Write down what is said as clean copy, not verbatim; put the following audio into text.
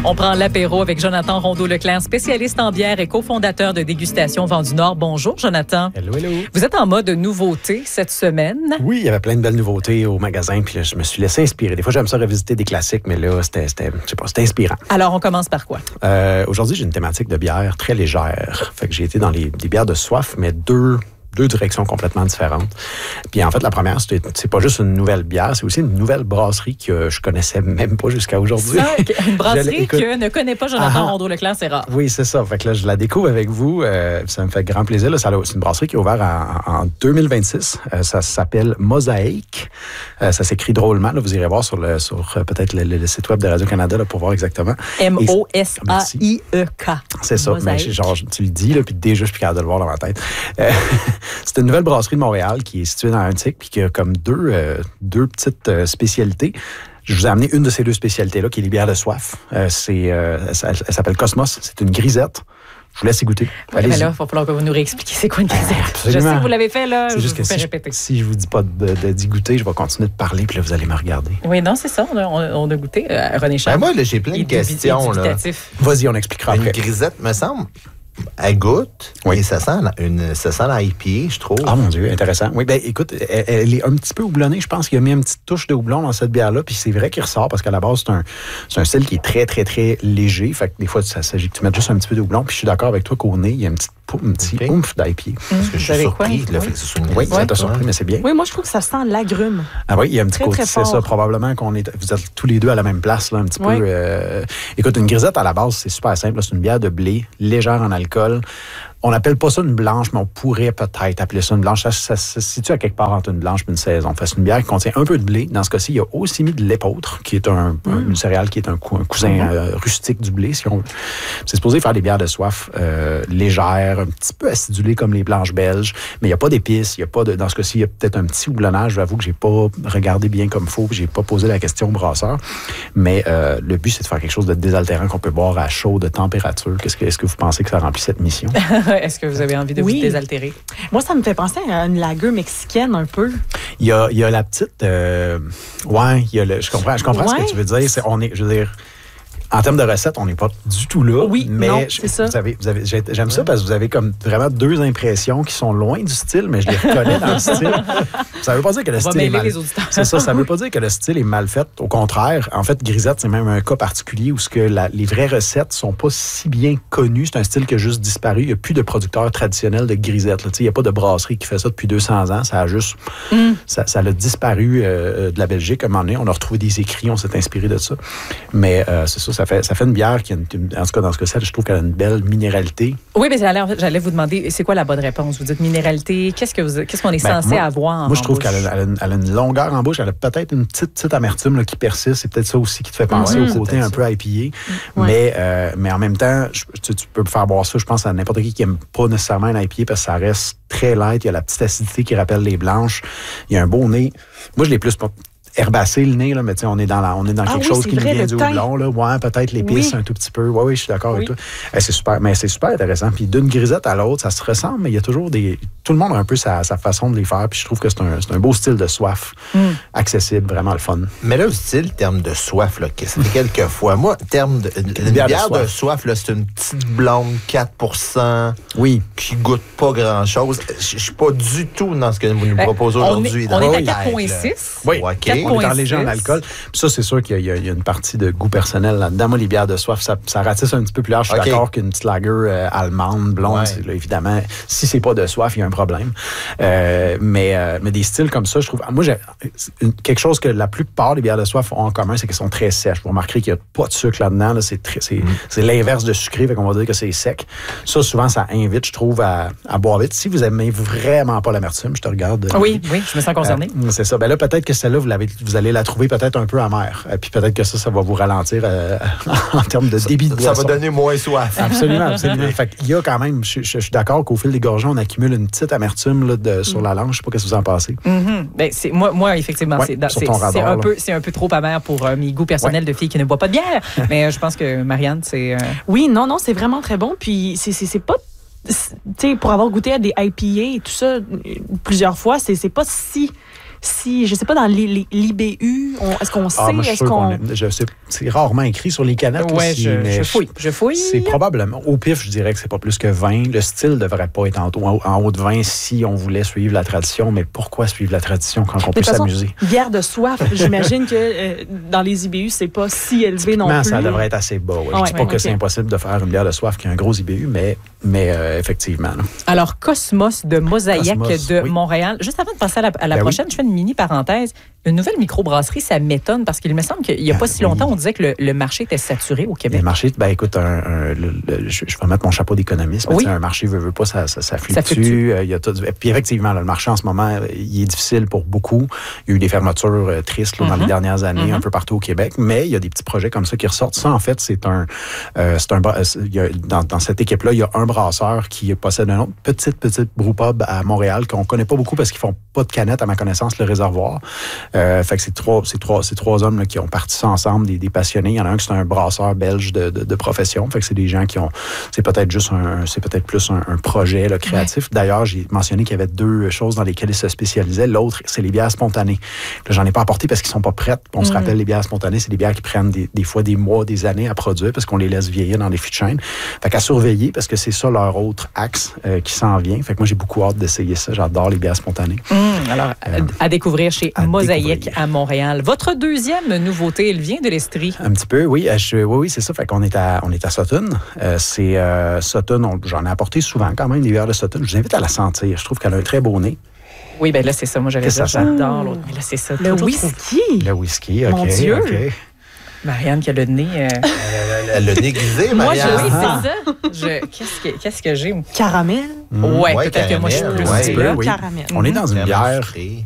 On prend l'apéro avec Jonathan Rondeau-Leclerc, spécialiste en bière et cofondateur de Dégustation Vent du Nord. Bonjour, Jonathan. Hello, hello. Vous êtes en mode nouveauté cette semaine. Oui, il y avait plein de belles nouveautés au magasin, puis là, je me suis laissé inspirer. Des fois, j'aime ça revisiter des classiques, mais là, c'était inspirant. Alors, on commence par quoi? Aujourd'hui, j'ai une thématique de bière très légère. Fait que j'ai été dans des bières de soif, mais deux directions complètement différentes. Puis en fait, la première, c'est pas juste une nouvelle bière, c'est aussi une nouvelle brasserie que je connaissais même pas jusqu'à aujourd'hui. Ça, une brasserie que ne connaît pas Jonathan Rondeau-Leclerc, c'est rare. Oui, c'est ça. Fait que là, je la découvre avec vous. Ça me fait grand plaisir. Là, c'est une brasserie qui est ouverte en 2026. Ça s'appelle Mosaïque. Ça s'écrit drôlement. Là, vous irez voir sur peut-être le site web de Radio-Canada là, pour voir exactement. M-O-S-A-I-E-K. C'est ça. Mais, genre, tu le dis, là, puis déjà, je suis plus capable de le voir dans ma tête. C'est une nouvelle brasserie de Montréal qui est située dans Antique puis qui a comme deux petites spécialités. Je vous ai amené une de ces deux spécialités-là, qui est les bières de soif. Elle s'appelle Cosmos. C'est une grisette. Je vous laisse y goûter. Oui, mais là, il va falloir que vous nous réexpliquiez c'est quoi une grisette. Absolument. Je sais que vous l'avez fait, là. C'est juste que répéter. Si je vous dis pas d'y goûter, je vais continuer de parler, puis là, vous allez me regarder. Oui, non, c'est ça. On a goûté. René Charles. Moi, là, j'ai plein de questions. Là. Vas-y, on expliquera après. Une grisette, me semble. Elle goûte, oui. Et ça sent l'IPA, je trouve. Ah, mon Dieu, intéressant. Oui, bien, écoute, elle est un petit peu houblonnée. Je pense qu'il a mis une petite touche de houblon dans cette bière-là, puis c'est vrai qu'il ressort, parce qu'à la base, c'est un style qui est très, très, très léger. Fait que des fois, ça s'agit que tu mettes juste un petit peu de houblon, puis je suis d'accord avec toi qu'au nez, il y a un petit oomph d'IPA. Parce que je suis surpris le fait que ce soit une grisette. Oui, ça t'a surpris, mais c'est bien. Oui, moi, je trouve que ça sent l'agrume. Ah oui, il y a un petit très, côté, très c'est ça, probablement vous êtes tous les deux à la même place, là, un petit peu. Écoute, une grisette, à la base, c'est super simple. C'est une bière de blé, légère en alcool. On n'appelle pas ça une blanche, mais on pourrait peut-être appeler ça une blanche. Ça se situe à quelque part entre une blanche et une saison. C'est une bière qui contient un peu de blé. Dans ce cas-ci, il y a aussi mis de l'épeautre, qui est une céréale qui est un cousin rustique du blé, si on veut. C'est supposé faire des bières de soif légères, un petit peu acidulées comme les blanches belges, mais il n'y a pas d'épices. Dans ce cas-ci, il y a peut-être un petit houblonnage. J'avoue que j'ai pas regardé bien comme il faut, j'ai pas posé la question au brasseur. Mais le but, c'est de faire quelque chose de désaltérant qu'on peut boire à chaude température. Est-ce que vous pensez que ça remplit cette mission? Est-ce que vous avez envie de vous désaltérer? Moi, ça me fait penser à une lager mexicaine un peu. Il y a la petite... je comprends ce que tu veux dire. Je veux dire... En termes de recettes, on n'est pas du tout là. Oui, mais non, c'est ça. J'aime ça parce que vous avez comme vraiment deux impressions qui sont loin du style, mais je les reconnais dans le style. Ça veut pas dire que le style est mal fait. C'est ça, ça veut pas dire que le style est mal fait. Au contraire, en fait, grisette, c'est même un cas particulier où les vraies recettes sont pas si bien connues. C'est un style qui a juste disparu. Il n'y a plus de producteurs traditionnels de grisette. Il n'y a pas de brasserie qui fait ça depuis 200 ans. Ça a juste... Ça a disparu de la Belgique. À un moment donné, on a retrouvé des écrits, on s'est inspiré de ça. Mais c'est ça. Ça fait une bière qui, en tout cas, dans ce cas-ci, je trouve qu'elle a une belle minéralité. Oui, mais j'allais vous demander, c'est quoi la bonne réponse? Vous dites minéralité, qu'est-ce qu'on est censé avoir en Moi, je trouve bouche? qu'elle a une longueur en bouche. Elle a peut-être une petite amertume là, qui persiste. C'est peut-être ça aussi qui te fait penser au côté un peu IPA. Mais en même temps, tu peux faire boire ça, je pense, à n'importe qui n'aime pas nécessairement un IPA parce que ça reste très light. Il y a la petite acidité qui rappelle les blanches. Il y a un beau nez. Moi, je l'ai plus herbacé le nez, là, mais on est dans quelque chose qui nous vient du houblon. Là. Ouais, peut-être l'épice un tout petit peu. Oui, je suis d'accord avec toi. C'est super, mais c'est super intéressant. Puis d'une grisette à l'autre, ça se ressemble, mais il y a toujours tout le monde a un peu sa façon de les faire. Puis je trouve que c'est un beau style de soif. Accessible, vraiment le fun. Mais là, le style, terme de soif, là, c'était quelques fois. Moi, terme de bière de soif, là, c'est une petite blonde 4%. Oui. Qui goûte pas grand-chose. Je suis pas du tout dans ce que vous nous proposez aujourd'hui. On est à 4,6. Oui, on est en léger en alcool. Puis ça, c'est sûr qu'il y a une partie de goût personnel là-dedans. Moi, les bières de soif, ça ratisse un petit peu plus large. Je suis d'accord qu'une petite lager allemande, blonde, là, évidemment, si c'est pas de soif, il y a un problème. Mais des styles comme ça, je trouve... Moi, quelque chose que la plupart des bières de soif ont en commun, c'est qu'elles sont très sèches. Vous remarquerez qu'il n'y a pas de sucre là-dedans. Là, c'est l'inverse de sucré, fait qu'on va dire que c'est sec. Ça, souvent, ça invite, je trouve, à boire vite. Si vous aimez vraiment pas l'amertume, je te regarde. Oui, je me sens concernée. C'est ça. Ben là, peut-être que celle-là, vous allez la trouver peut-être un peu amère. Puis peut-être que ça va vous ralentir en termes de débit de boisson. Ça va donner moins soif. Absolument. Fait qu'il y a quand même, je suis d'accord qu'au fil des gorgées, on accumule une petite amertume là, sur la langue. Je sais pas ce que vous en pensez. Ben, moi, effectivement, c'est un peu trop amer pour mes goûts personnels de fille qui ne boit pas de bière. Mais je pense que Marianne, c'est... Oui, non, c'est vraiment très bon. Puis c'est pas... Tu sais, pour avoir goûté à des IPA et tout ça plusieurs fois, c'est pas si si je sais pas, dans l'IBU, est-ce qu'on sait? Moi, je sais, c'est rarement écrit sur les canettes aussi. Je fouille. C'est probablement, au pif, je dirais que c'est pas plus que 20. Le style devrait pas être en haut de 20 si on voulait suivre la tradition. Mais pourquoi suivre la tradition quand on peut s'amuser? Bière de soif, j'imagine que dans les IBU, c'est pas si élevé non plus. Ça devrait être assez bas. Je dis pas que c'est impossible de faire une bière de soif qui a un gros IBU, mais effectivement. Là. Alors, Cosmos de Mosaïque de Montréal. Juste avant de passer à la prochaine, je fais une mini parenthèse. Une nouvelle microbrasserie, ça m'étonne parce qu'il me semble qu'il n'y a pas si longtemps, on disait que le marché était saturé au Québec. Le marché, écoute, je vais mettre mon chapeau d'économiste, mais un marché veut pas, ça fluctue. Il y a tout. Puis effectivement, le marché en ce moment, il est difficile pour beaucoup. Il y a eu des fermetures tristes dans les dernières années, un peu partout au Québec, mais il y a des petits projets comme ça qui ressortent. Ça, en fait, dans cette équipe-là, il y a un brasseur qui possède une autre petite brewpub à Montréal qu'on connaît pas beaucoup parce qu'ils font pas de canettes, à ma connaissance, le réservoir. Fait que c'est trois hommes là, qui ont parti ça ensemble, des passionnés. Il y en a un qui c'est un brasseur belge de profession. Fait que c'est des gens qui ont... C'est peut-être plus un projet là, créatif. Ouais. D'ailleurs, j'ai mentionné qu'il y avait 2 choses dans lesquelles ils se spécialisaient. L'autre, c'est les bières spontanées. Là, j'en ai pas apporté parce qu'ils sont pas prêtes. On se rappelle, les bières spontanées, c'est des bières qui prennent des fois des mois, des années à produire parce qu'on les laisse vieillir dans des fûts de chêne. Fait qu'à surveiller parce que c'est ça leur autre axe qui s'en vient. Fait que moi, j'ai beaucoup hâte d'essayer ça. J'adore les bières spontanées. Alors, à découvrir chez Mosaïque à Montréal. Votre deuxième nouveauté, elle vient de l'Estrie. Un petit peu, oui. Oui, c'est ça. Fait qu'on est à Sutton. Sutton, j'en ai apporté souvent quand même des bières de Sutton. Je vous invite à la sentir. Je trouve qu'elle a un très beau nez. Oui, bien là, c'est ça. Moi, j'adore l'autre. Mais là, c'est ça. Le whisky. Le whisky, OK. Mon Dieu. Okay. Marianne qui a le nez... Le nez grisé, Marianne. Moi, c'est ça. Qu'est-ce que j'ai? Caramel. Ouais, peut-être que moi, je suis plus caramel. là. Oui. Caramel. On est dans une bière